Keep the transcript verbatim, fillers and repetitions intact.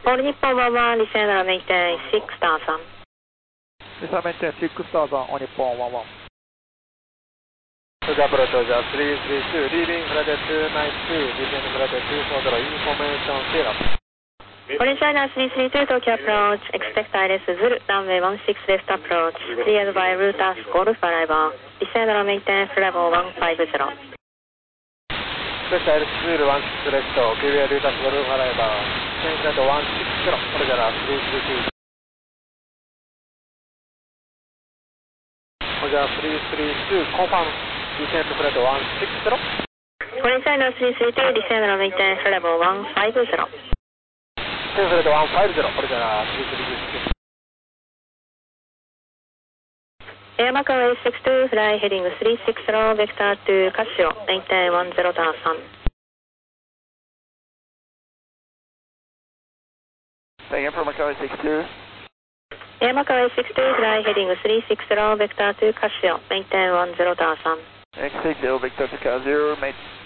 All Nippon one one, descend maintain six thousand. Descend maintain six thousand, All Nippon one one. Roger, Roger, three three two, leaving flight two nine two, descend flight two four zero, information zero. Orange China three three two, Tokyo approach, expect I L S Zulu, runway one six left approach, cleared by route as Golf arrival, descend and maintain level one five zero. Expect I L S Zulu one six left, cleared route as Golf arrival, descend flight one six zero, Roger, three three two. Roger, three three two, confirm, descend flight one six zero. Orange China three three two, descend and maintain level one five zero. descend flight one five zero, Roger, three three two. Air Macau eight six two, fly heading three six zero, vector to Casio, maintain one zero thousand. Say again for Macau eight six two. Air Macau eight six two, fly heading three six zero, vector to Casio, maintain one zero thousand. X six zero, Victor to Casio, maintain